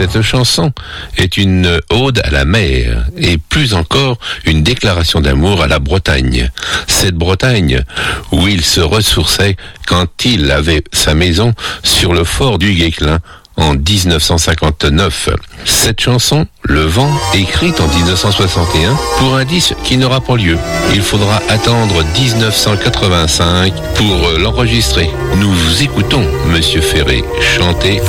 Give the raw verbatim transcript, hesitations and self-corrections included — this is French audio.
Cette chanson est une ode à la mer et plus encore une déclaration d'amour à la Bretagne. Cette Bretagne où il se ressourçait quand il avait sa maison sur le fort du Guesclin en dix-neuf cent cinquante-neuf. Cette chanson, Le Vent, écrite en dix-neuf cent soixante et un pour un disque qui n'aura pas lieu. Il faudra attendre dix-neuf cent quatre-vingt-cinq pour l'enregistrer. Nous vous écoutons, Monsieur Ferré, chanter